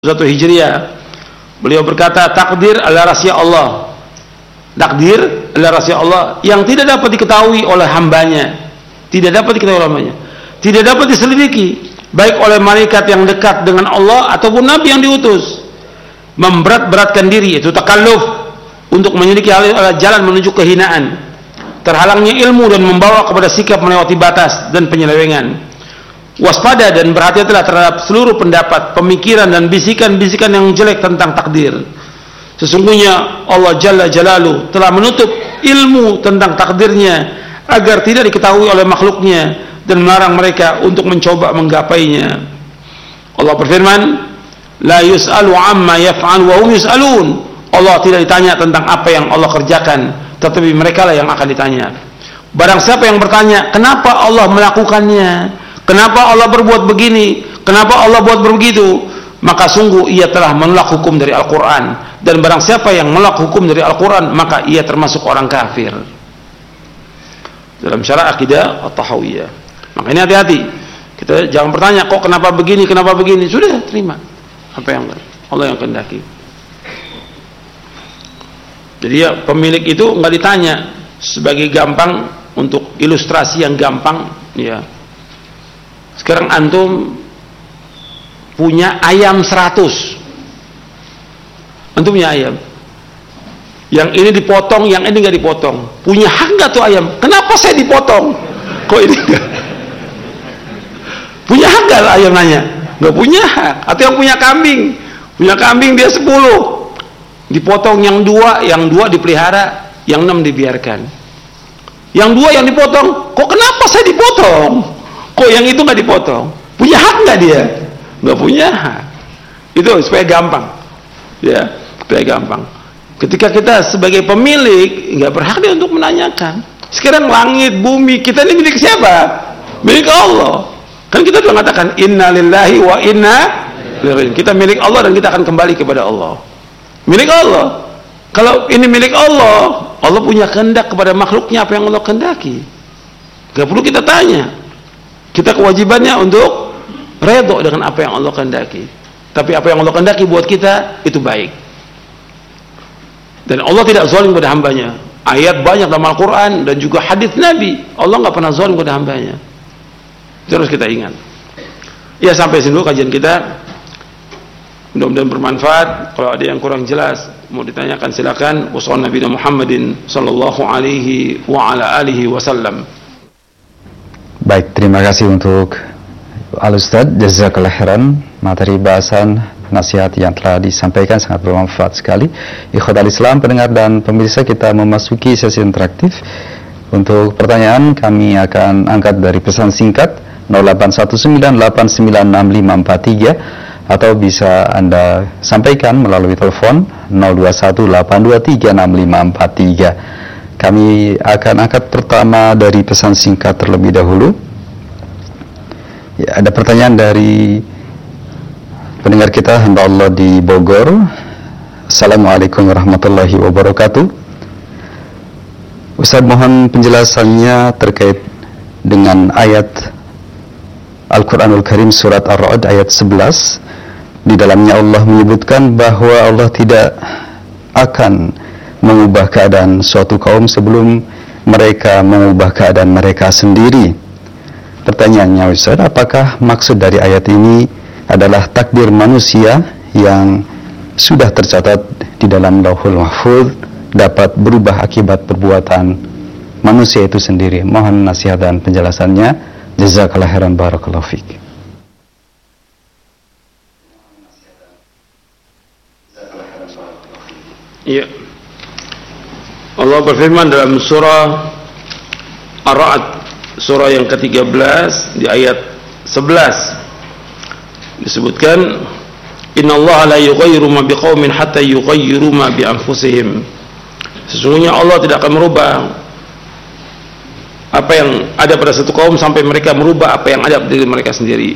1 Hijriah. Beliau berkata, takdir adalah rahasia Allah. Takdir adalah rahasia Allah yang tidak dapat diketahui oleh hambanya. Tidak dapat diketahui oleh hambanya. Tidak dapat diselidiki, baik oleh malaikat yang dekat dengan Allah ataupun Nabi yang diutus. Memberat-beratkan diri, itu takalluf, untuk menyelidiki jalan menuju kehinaan. Terhalangnya ilmu dan membawa kepada sikap melewati batas dan penyelewengan. Waspada dan berhati-hatilah terhadap seluruh pendapat, pemikiran dan bisikan-bisikan yang jelek tentang takdir. Sesungguhnya Allah Jalla Jalaluhu telah menutup ilmu tentang takdirnya agar tidak diketahui oleh makhluknya dan melarang mereka untuk mencoba menggapainya. Allah berfirman, la yus'alu amma yaf'al wa hum yus'alun. Allah tidak ditanya tentang apa yang Allah kerjakan, tetapi mereka lah yang akan ditanya. Barang siapa yang bertanya, kenapa Allah melakukannya? Kenapa Allah berbuat begini? Kenapa Allah buat begitu? Maka sungguh ia telah menolak hukum dari Al-Quran. Dan barang siapa yang menolak hukum dari Al-Quran, maka ia termasuk orang kafir. Dalam syarah akidah At-Tahawiyah. Maka ini hati-hati. Kita jangan bertanya, kok kenapa begini, kenapa begini? Sudah, terima apa yang Allah yang kehendaki. Jadi ya, pemilik itu nggak ditanya sebagai gampang, untuk ilustrasi yang gampang, ya. Sekarang antum punya ayam 100. Antum punya ayam. Yang ini dipotong, yang ini nggak dipotong. Punya hak nggak tuh ayam? Kenapa saya dipotong? Kok ini enggak? Punya hak nggak ayam nanya? Nggak punya hak. Atau yang punya kambing. Punya kambing dia 10. Dipotong yang 2 dipelihara, yang 6 dibiarkan. Yang 2 yang dipotong, kok kenapa saya dipotong? Kok yang itu nggak dipotong? Punya hak nggak dia? Nggak punya hak. Itu supaya gampang, ya, supaya gampang. Ketika kita sebagai pemilik nggak berhak dia untuk menanyakan. Sekarang langit, bumi, kita ini milik siapa? Milik Allah. Kan kita sudah mengatakan inna lillahi wa inna ilaihi. Kita milik Allah dan kita akan kembali kepada Allah. Milik Allah. Kalau ini milik Allah, Allah punya kehendak kepada makhluknya apa yang Allah kehendaki. Nggak perlu kita tanya. Kita kewajibannya untuk redha dengan apa yang Allah kehendaki. Tapi apa yang Allah kehendaki buat kita itu baik. Dan Allah tidak zalim kepada hambanya. Ayat banyak dalam Al-Quran dan juga hadis Nabi. Allah nggak pernah zalim kepada hambanya. Terus kita ingat. Ya, sampai sini dulu kajian kita. Mudah-mudahan bermanfaat. Kalau ada yang kurang jelas mau ditanyakan silakan. Wassalamualaikum Muhammadin sallallahu alaihi wa ala alihi wasallam. Baik, terima kasih untuk Al-Ustaz, jazakallahu khairan. Materi bahasan nasihat yang telah disampaikan sangat bermanfaat sekali. Ikhwatal Islam, pendengar dan pemirsa, kita memasuki sesi interaktif. Untuk pertanyaan kami akan angkat dari pesan singkat 0819896543 atau bisa Anda sampaikan melalui telepon 0218236543. Kami akan angkat pertama dari pesan singkat terlebih dahulu. Ya, ada pertanyaan dari pendengar kita, hamba Allah di Bogor. Assalamualaikum warahmatullahi wabarakatuh. Ustaz, mohon penjelasannya terkait dengan ayat Al-Quranul Karim surat Ar-Ra'd ayat 11. Di dalamnya Allah menyebutkan bahwa Allah tidak akan mengubah keadaan suatu kaum sebelum mereka mengubah keadaan mereka sendiri. Pertanyaannya, Ustaz, apakah maksud dari ayat ini adalah takdir manusia yang sudah tercatat di dalam Lauhul Mahfuz dapat berubah akibat perbuatan manusia itu sendiri? Mohon nasihat dan penjelasannya. Jazakallahu khairan, barakallahu fiik. Iya. Allah berfirman dalam surah Ar-Ra'd, surah yang ke-13 di ayat 11. Disebutkan, innallaha la yughayyiru ma biqaumin hatta yughayyiru ma bi anfusihim. Sesungguhnya Allah tidak akan merubah apa yang ada pada satu kaum sampai mereka merubah apa yang ada pada diri mereka sendiri.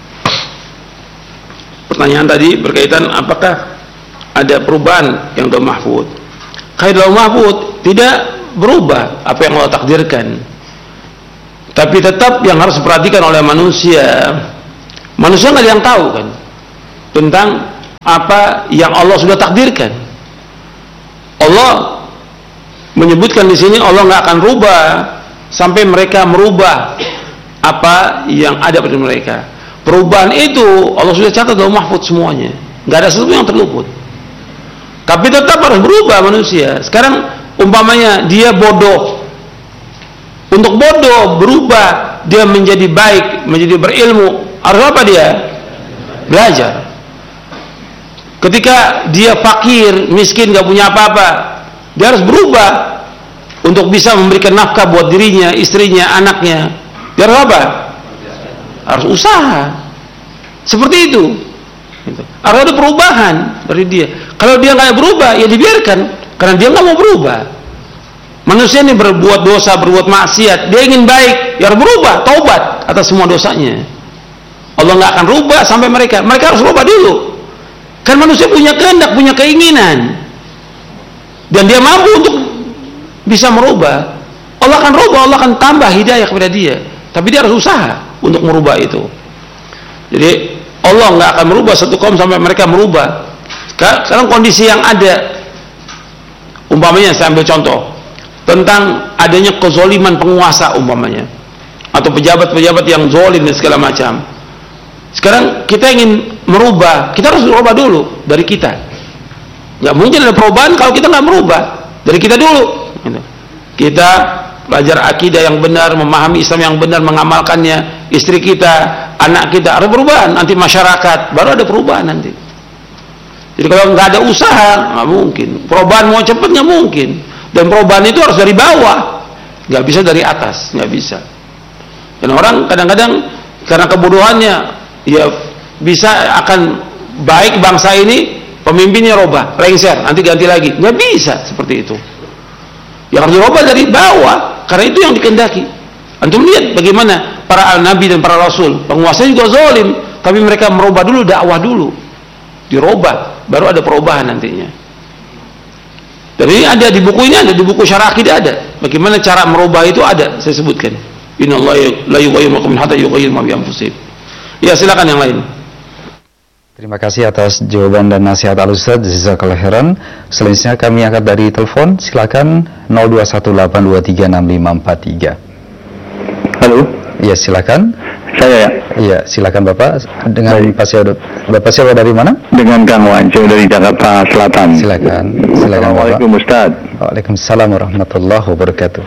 Pertanyaan tadi berkaitan apakah ada perubahan yang Lauhul Mahfuz. Kaidah Lauhul Mahfuz tidak berubah apa yang Allah takdirkan. Tapi tetap yang harus diperhatikan oleh manusia nggak ada yang tahu kan tentang apa yang Allah sudah takdirkan. Allah menyebutkan di sini Allah nggak akan rubah sampai mereka merubah apa yang ada pada mereka. Perubahan itu Allah sudah catat dalam mahfuz semuanya, nggak ada sesuatu yang terluput. Tapi tetap harus berubah manusia. Sekarang umpamanya dia bodoh, untuk bodoh berubah dia menjadi baik, menjadi berilmu, harus apa dia? Belajar. Ketika dia fakir, miskin, gak punya apa-apa, dia harus berubah untuk bisa memberikan nafkah buat dirinya, istrinya, anaknya. Dia harus apa? Harus usaha. Seperti itu. Harus ada perubahan dari dia. Kalau dia nggak berubah, ya dibiarkan, karena dia nggak mau berubah. Manusia ini berbuat dosa, berbuat maksiat, dia ingin baik, ya harus berubah, taubat atas semua dosanya. Allah nggak akan rubah sampai mereka harus rubah dulu. Kan manusia punya kehendak, punya keinginan, dan dia mampu untuk bisa merubah. Allah akan rubah, Allah akan tambah hidayah kepada dia, tapi dia harus usaha untuk merubah itu. Jadi Allah nggak akan merubah satu kaum sampai mereka merubah. Sekarang kondisi yang ada, umpamanya saya ambil contoh tentang adanya kezoliman penguasa umpamanya, atau pejabat-pejabat yang zolim dan segala macam. Sekarang kita ingin merubah, kita harus merubah dulu dari kita. Nggak mungkin ada perubahan kalau kita nggak merubah dari kita dulu. Kita belajar akidah yang benar, memahami Islam yang benar, mengamalkannya. Istri kita, anak kita harus perubahan. Nanti masyarakat baru ada perubahan nanti. Jadi kalau nggak ada usaha, nggak mungkin. Perubahan mau cepat nggak mungkin. Dan perubahan itu harus dari bawah, nggak bisa dari atas, nggak bisa. Dan orang kadang-kadang karena kebodohannya, ya bisa akan baik bangsa ini, pemimpinnya robah, lengser, nanti ganti lagi. Nggak bisa seperti itu. Yang harus dirubah dari bawah, karena itu yang dikehendaki. Antum lihat bagaimana para nabi dan para rasul, penguasa juga zalim, tapi mereka merubah dulu, dakwah dulu, dirubah, baru ada perubahan nantinya. Dan ini ada di buku ini, ada di buku Syarah Aqidah ada. Bagaimana cara merubah itu ada, saya sebutkan. Innallaha la yughayyiru ma biqaumin hatta yughayyiru ma bi anfusihim. Ya, silakan yang lain. Terima kasih atas jawaban dan nasihat Al-Ustaz. Jazakallahu khairan. Selanjutnya kami angkat dari telepon. Silakan 0218236543. Halo. Iya, silakan. Saya ya. Iya, silakan Bapak. Dengan Bapak siapa dari mana? Dengan Kang Wanco dari Jakarta Selatan. Silakan. Silakan Bapak. Assalamualaikum Ustaz. Waalaikumsalam warahmatullahi wabarakatuh.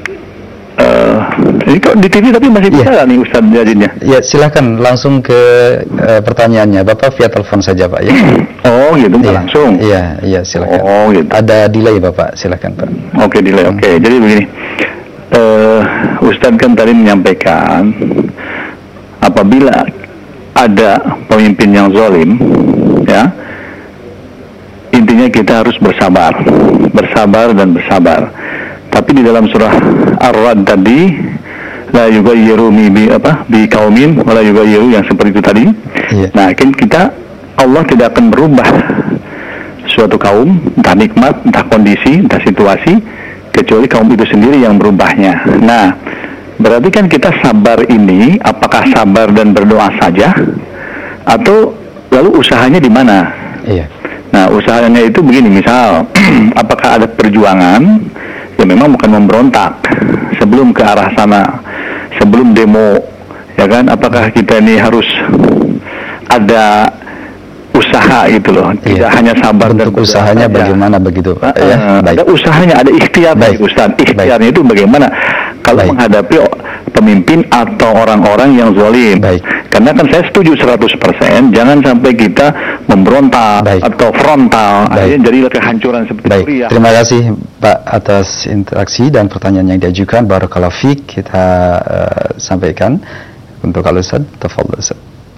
Ini kok di TV tapi masih bisa nggak nih Ustaz jadinya? Ya, silakan langsung ke pertanyaannya. Bapak via telepon saja Pak ya. Oh gitu, Iya. langsung. Iya, silakan. Oh gitu. Ada delay Bapak, silakan Pak. Oke, delay. Oke, jadi begini. Ustaz kan tadi menyampaikan apabila ada pemimpin yang zalim, ya, intinya kita harus bersabar dan bersabar. Tapi di dalam surah Ar-Ra'd tadi, la yughayyiru bi qaumin wa la yughayyiru, yang seperti itu tadi. Yeah. Nah, kita Allah tidak akan berubah suatu kaum, entah nikmat, entah kondisi, entah situasi, kecuali kaum itu sendiri yang berubahnya. Nah, berarti kan kita sabar ini, apakah sabar dan berdoa saja, atau lalu usahanya di mana? Iya. Nah, usahanya itu begini, misal, apakah ada perjuangan? Ya memang bukan memberontak sebelum ke arah sana, sebelum demo, ya kan? Apakah kita ini harus ada usaha gitu loh, tidak hanya sabar dan untuk usahanya saja. Bagaimana begitu Pak? Ada usahanya, ada ikhtiar dari Ustaz. Ikhtiarnya itu bagaimana kalau menghadapi pemimpin atau orang-orang yang zalim. Karena kan saya setuju 100%, jangan sampai kita memberontak atau frontal, akhirnya jadilah kehancuran seperti Suriah. Terima kasih Pak atas interaksi dan pertanyaan yang diajukan. Barakallahu fiik, kita sampaikan untuk Al-Ustaz. Tafadhol Ustaz.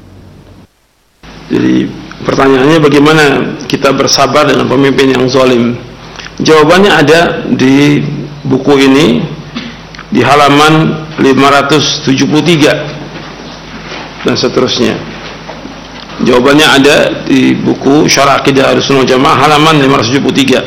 Jadi pertanyaannya bagaimana kita bersabar dengan pemimpin yang zalim? Jawabannya ada di buku ini di halaman 573 dan seterusnya. Jawabannya ada di buku Syarah Aqidah Ahlussunnah wal Jamaah halaman 573.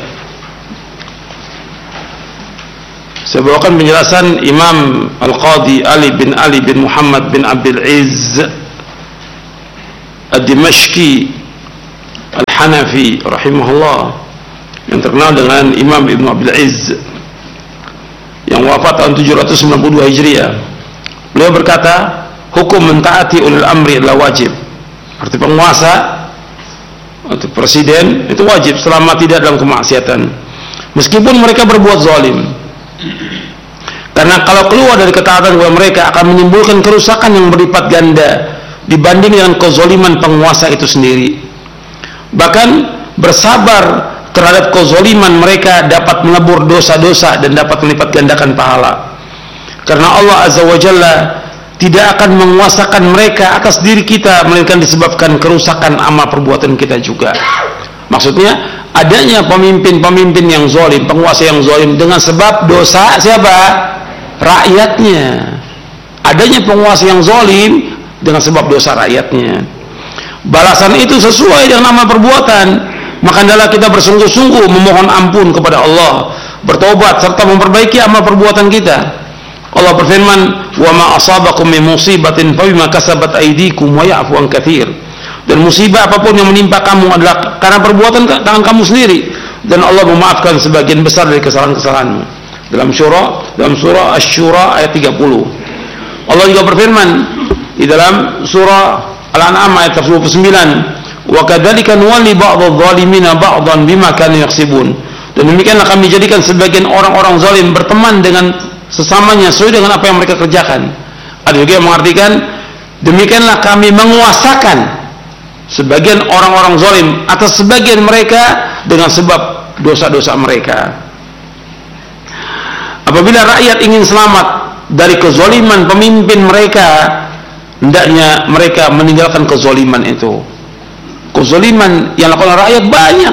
Saya bawakan penjelasan Imam Al-Qadhi Ali bin Muhammad bin Abdul Aziz Ad-Dimashqi Al-Hanafi rahimahullah, yang terkenal dengan Imam Ibn Abil Izz, yang wafat tahun 792 Hijriah. Beliau berkata, hukum mentaati ulil amri adalah wajib. Arti penguasa atau presiden itu wajib selama tidak dalam kemaksiatan, meskipun mereka berbuat zalim. Karena kalau keluar dari ketaatan kepada mereka akan menimbulkan kerusakan yang berlipat ganda dibanding dengan kezaliman penguasa itu sendiri. Bahkan bersabar terhadap kezaliman mereka dapat melebur dosa-dosa dan dapat melipat gandakan pahala. Karena Allah Azza wa Jalla tidak akan menguasakan mereka atas diri kita, melainkan disebabkan kerusakan amal perbuatan kita juga. Maksudnya adanya pemimpin-pemimpin yang zalim, penguasa yang zalim dengan sebab dosa siapa? Rakyatnya. Adanya penguasa yang zalim dengan sebab dosa rakyatnya. Balasan itu sesuai dengan amal perbuatan. Maka hendaklah kita bersungguh-sungguh memohon ampun kepada Allah, bertobat serta memperbaiki amal perbuatan kita. Allah berfirman, "Wa ma asabakum min musibatin fa bima kasabat aydikum wa ya'fu an katsir." Dan musibah apapun yang menimpa kamu adalah karena perbuatan tangan kamu sendiri, dan Allah memaafkan sebagian besar dari kesalahan-kesalahanmu. Dalam surah Asy-Syura ayat 30. Allah juga berfirman di dalam surah Al-An'am ayat 29, "Wa kadzalika nuwalli ba'dadh-dhalimina ba'dhan bima kanu yaksibun." Dan demikianlah kami jadikan sebagian orang-orang zalim berteman dengan sesamanya sesuai dengan apa yang mereka kerjakan. Ada juga yang mengartikan, demikianlah kami menguasakan sebagian orang-orang zalim atas sebagian mereka dengan sebab dosa-dosa mereka. Apabila rakyat ingin selamat dari kezaliman pemimpin mereka, hendaknya mereka meninggalkan kezaliman itu. Kezaliman yang dilakukan rakyat banyak,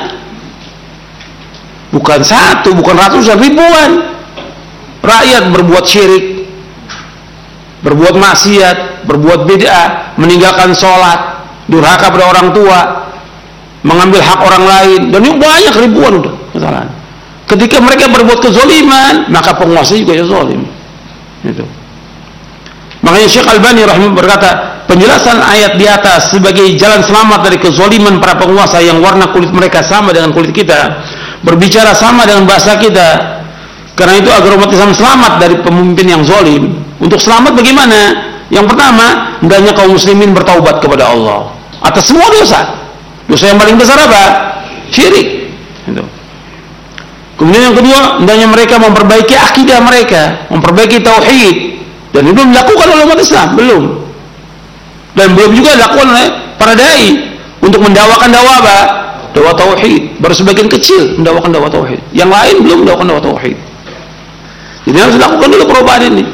bukan satu, bukan ratusan, ribuan. Rakyat berbuat syirik, berbuat maksiat, berbuat bid'ah, meninggalkan sholat, durhaka pada orang tua, mengambil hak orang lain, dan ini banyak ribuan udah kesalahan. Ketika mereka berbuat kezaliman, maka penguasa juga ya zalim. Itu. Makanya Syekh Albani rahimahullah berkata, penjelasan ayat di atas sebagai jalan selamat dari kezaliman para penguasa yang warna kulit mereka sama dengan kulit kita, berbicara sama dengan bahasa kita. Karena itu agar umat Islam selamat dari pemimpin yang zalim. Untuk selamat bagaimana? Yang pertama, hendaknya kaum muslimin bertaubat kepada Allah atas semua dosa. Dosa yang paling besar apa? Syirik. Itu. Kemudian yang kedua, hendaknya mereka memperbaiki akidah mereka, memperbaiki tauhid. Dan itu belum dilakukan oleh umat Islam, belum. Dan belum juga dilakukan oleh para dai untuk mendakwakan dakwah apa? Dakwah tauhid. Baru sebagian kecil mendakwakan dakwah tauhid. Yang lain belum mendakwakan dakwah tauhid. Jadi harus dilakukan dulu perubahan ini.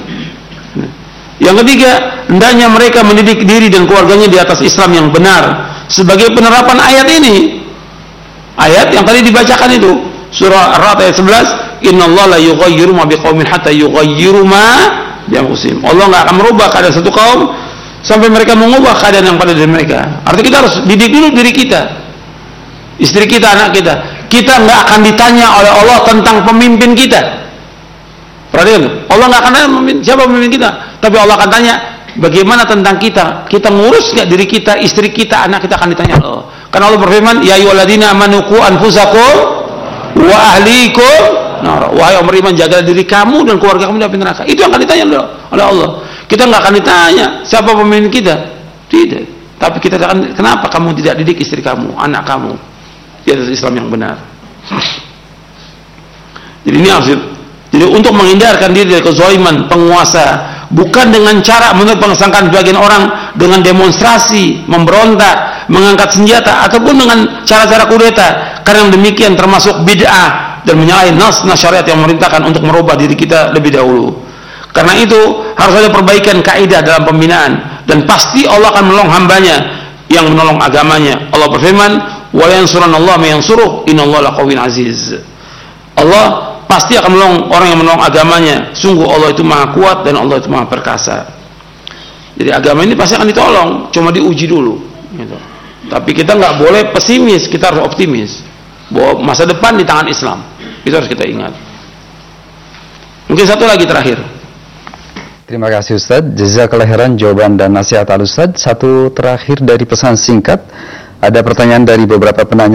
Yang ketiga, hendaknya mereka mendidik diri dan keluarganya di atas Islam yang benar sebagai penerapan ayat ini. Ayat yang tadi dibacakan itu, surah Ar-Ra'd ayat 11, "Innallaha la yughayyiru ma biqaumin hatta yughayyiru ma bi anfusihim." Allah enggak akan merubah keadaan satu kaum sampai mereka mengubah keadaan yang pada diri mereka. Artinya kita harus didik dulu diri kita, istri kita, anak kita. Kita enggak akan ditanya oleh Allah tentang pemimpin kita. Perhatikan, Allah nggak akan tanya siapa pemimpin kita, tapi Allah akan tanya bagaimana tentang kita. Kita ngurus nggak diri kita, istri kita, anak kita, akan ditanya Allah. Karena Allah berfirman, "Ya ayyuhalladzina amanu qu anfusakum wa ahlikum nar." Wahai orang beriman, jaga diri kamu dan keluarga kamu dari neraka. Itu yang akan ditanya oleh Allah. Kita nggak akan ditanya siapa pemimpin kita, tidak. Tapi kita akan, kenapa kamu tidak didik istri kamu, anak kamu di atas Islam yang benar. Jadi ini harus. Jadi untuk menghindarkan diri dari kezaliman penguasa, bukan dengan cara menurut pengesangkaan sebagian orang dengan demonstrasi, memberontak, mengangkat senjata, ataupun dengan cara-cara kudeta. Karena demikian termasuk bid'ah dan menyalahi nas syariat yang memerintahkan untuk merubah diri kita lebih dahulu. Karena itu harus ada perbaikan kaidah dalam pembinaan, dan pasti Allah akan menolong hambanya yang menolong agamanya. Allah berfirman, "Wa yansurunallahu man yansuruh, innallaha laqawiyyun aziz." Allah pasti akan menolong orang yang menolong agamanya. Sungguh Allah itu maha kuat dan Allah itu maha perkasa. Jadi agama ini pasti akan ditolong, cuma diuji dulu gitu. Tapi kita nggak boleh pesimis, kita harus optimis bahwa masa depan di tangan Islam. Itu harus kita ingat. Mungkin satu lagi terakhir. Terima kasih Ustaz, jazakallahu khairan jawaban dan nasihat Al Ustaz. Satu terakhir dari pesan singkat, ada pertanyaan dari beberapa penanya.